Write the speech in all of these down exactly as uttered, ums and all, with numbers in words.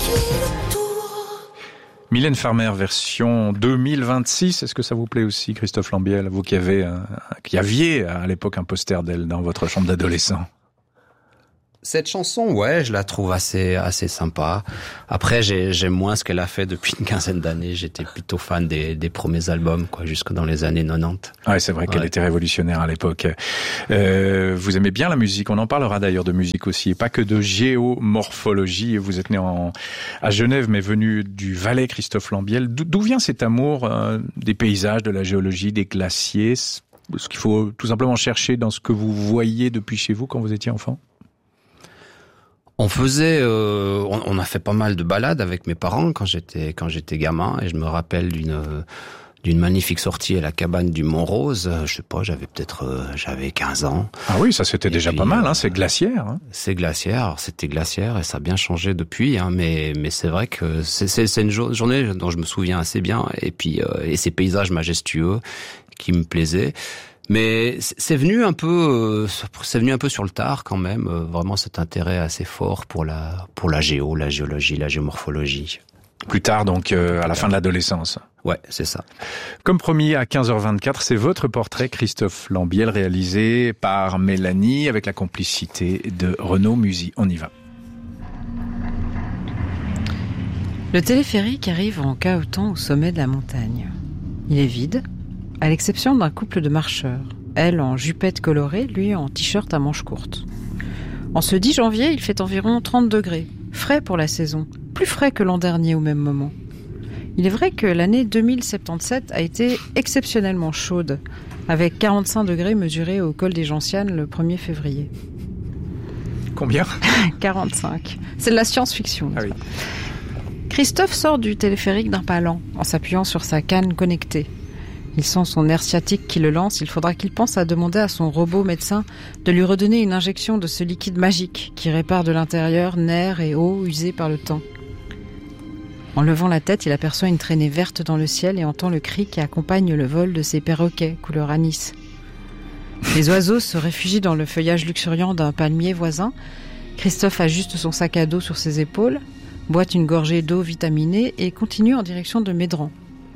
Mylène Farmer, version deux mille vingt-six. Est-ce que ça vous plaît aussi, Christophe Lambiel, vous qui avez, un, qui aviez à l'époque un poster d'elle dans votre chambre d'adolescent? Cette chanson, ouais, je la trouve assez assez sympa. Après, j'ai, j'aime moins ce qu'elle a fait depuis une quinzaine d'années. J'étais plutôt fan des, des premiers albums, quoi, jusque dans les années quatre-vingt-dix. Ouais, c'est vrai qu'elle ouais. était révolutionnaire à l'époque. Euh, vous aimez bien la musique. On en parlera d'ailleurs de musique aussi, et pas que de géomorphologie. Vous êtes né en, à Genève, mais venu du Valais, Christophe Lambiel. D'où, d'où vient cet amour euh, des paysages, de la géologie, des glaciers? Ce qu'il faut tout simplement chercher dans ce que vous voyiez depuis chez vous quand vous étiez enfant? On faisait, euh, on, on a fait pas mal de balades avec mes parents quand j'étais quand j'étais gamin, et je me rappelle d'une d'une magnifique sortie à la cabane du Mont-Rose. Je sais pas, j'avais peut-être euh, j'avais quinze ans. Ah oui, ça c'était et déjà puis, pas mal, hein. C'est glaciaire. Hein. C'est glaciaire, alors, c'était glaciaire et ça a bien changé depuis. Hein, mais mais c'est vrai que c'est c'est, c'est une jo- journée dont je me souviens assez bien. Et puis euh, et ces paysages majestueux qui me plaisaient. Mais c'est venu un peu, c'est venu un peu sur le tard quand même. Vraiment cet intérêt assez fort pour la pour la géo, la géologie, la géomorphologie. Plus tard donc, euh, à la fin de l'adolescence. Ouais, c'est ça. Comme promis à quinze heures vingt-quatre, c'est votre portrait, Christophe Lambiel, réalisé par Mélanie avec la complicité de Renaud Musy. On y va. Le téléphérique arrive en cahotant au sommet de la montagne. Il est vide, à l'exception d'un couple de marcheurs, elle en jupette colorée, lui en t-shirt à manches courtes. En ce dix janvier, il fait environ trente degrés, frais pour la saison, plus frais que l'an dernier au même moment. Il est vrai que l'année deux mille soixante-dix-sept a été exceptionnellement chaude, avec quarante-cinq degrés mesurés au col des Gentianes le premier février. Combien ? quarante-cinq. C'est de la science-fiction. Ah oui. Christophe sort du téléphérique d'un pas lent, en s'appuyant sur sa canne connectée. Il sent son nerf sciatique qui le lance. Il faudra qu'il pense à demander à son robot médecin de lui redonner une injection de ce liquide magique qui répare de l'intérieur nerfs et os usés par le temps. En levant la tête, il aperçoit une traînée verte dans le ciel et entend le cri qui accompagne le vol de ces perroquets couleur anis. Les oiseaux se réfugient dans le feuillage luxuriant d'un palmier voisin. Christophe ajuste son sac à dos sur ses épaules, boit une gorgée d'eau vitaminée et continue en direction de Médran.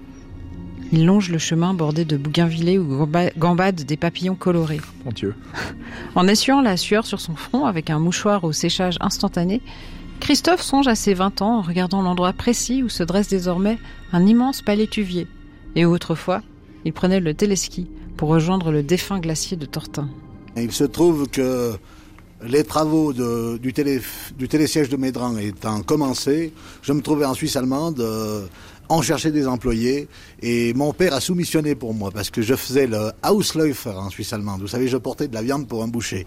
Il longe le chemin bordé de bougainvillées où gambadent des papillons colorés. Mon Dieu. En essuyant la sueur sur son front avec un mouchoir au séchage instantané, Christophe songe à ses vingt ans en regardant l'endroit précis où se dresse désormais un immense palétuvier et où autrefois, il prenait le téléski pour rejoindre le défunt glacier de Tortin. Il se trouve que les travaux de, du, télé, du télésiège de Médran étant commencés, je me trouvais en Suisse allemande, euh, on cherchait des employés et mon père a soumissionné pour moi parce que je faisais le Hausläufer en Suisse allemande. Vous savez, je portais de la viande pour un boucher.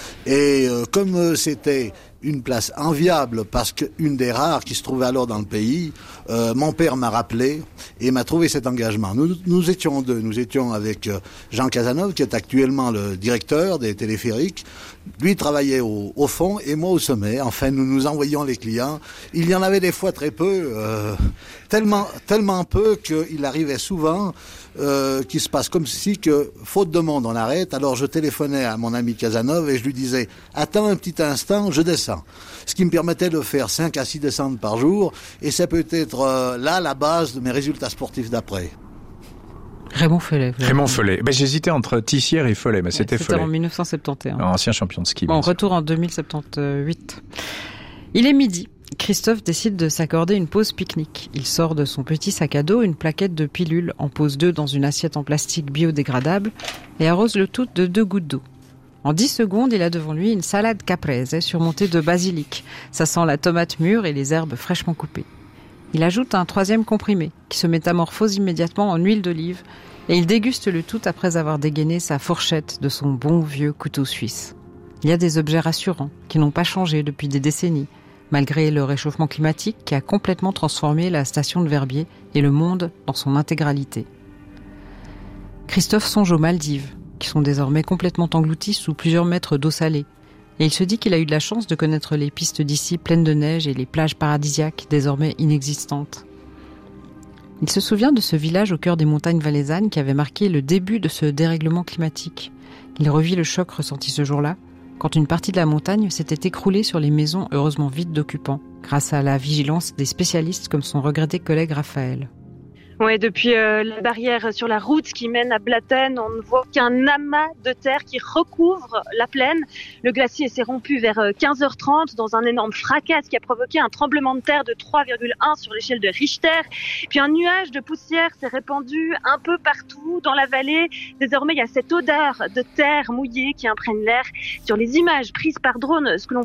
Et euh, comme euh, c'était une place enviable parce qu'une des rares qui se trouvait alors dans le pays, euh, mon père m'a rappelé et m'a trouvé cet engagement. Nous, nous étions deux. Nous étions avec euh, Jean Casanov, qui est actuellement le directeur des téléphériques. Lui travaillait au, au fond et moi au sommet. Enfin, nous nous envoyions les clients. Il y en avait des fois très peu, euh, tellement, tellement peu qu'il arrivait souvent euh, qu'il se passe comme si que, faute de monde, on arrête. Alors je téléphonais à mon ami Casanov et je lui disais « Attends un petit instant, je descends ». Ce qui me permettait de faire cinq à six descentes par jour et c'est peut-être euh, là la base de mes résultats sportifs d'après. Raymond Follet. Raymond Follet. Ben, j'hésitais entre Tissière et Follet, mais ouais, c'était, c'était Follet. C'était en dix-neuf cent soixante et onze. Ancien champion de ski. Bon, retour en deux mille soixante-dix-huit. Il est midi. Christophe décide de s'accorder une pause pique-nique. Il sort de son petit sac à dos une plaquette de pilules, en pose deux dans une assiette en plastique biodégradable et arrose le tout de deux gouttes d'eau. En dix secondes, il a devant lui une salade caprese surmontée de basilic. Ça sent la tomate mûre et les herbes fraîchement coupées. Il ajoute un troisième comprimé qui se métamorphose immédiatement en huile d'olive et il déguste le tout après avoir dégainé sa fourchette de son bon vieux couteau suisse. Il y a des objets rassurants qui n'ont pas changé depuis des décennies, malgré le réchauffement climatique qui a complètement transformé la station de Verbier et le monde dans son intégralité. Christophe songe aux Maldives, qui sont désormais complètement engloutis sous plusieurs mètres d'eau salée. Et il se dit qu'il a eu de la chance de connaître les pistes d'ici pleines de neige et les plages paradisiaques désormais inexistantes. Il se souvient de ce village au cœur des montagnes valaisannes qui avait marqué le début de ce dérèglement climatique. Il revit le choc ressenti ce jour-là, quand une partie de la montagne s'était écroulée sur les maisons heureusement vides d'occupants, grâce à la vigilance des spécialistes comme son regretté collègue Raphaël. Ouais, depuis euh, la barrière sur la route qui mène à Blatten, on ne voit qu'un amas de terre qui recouvre la plaine. Le glacier s'est rompu vers quinze heures trente dans un énorme fracas qui a provoqué un tremblement de terre de trois virgule un sur l'échelle de Richter. Puis un nuage de poussière s'est répandu un peu partout dans la vallée. Désormais, il y a cette odeur de terre mouillée qui imprègne l'air. Sur les images prises par drone, ce que l'on